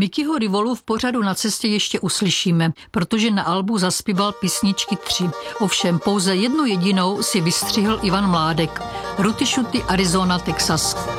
Mickeyho Rivolu v pořadu Na cestě ještě uslyšíme, protože na albu zaspíval písničky 3. Ovšem pouze jednu jedinou si vystřihl Ivan Mládek. Ruty šuty Arizona, Texas.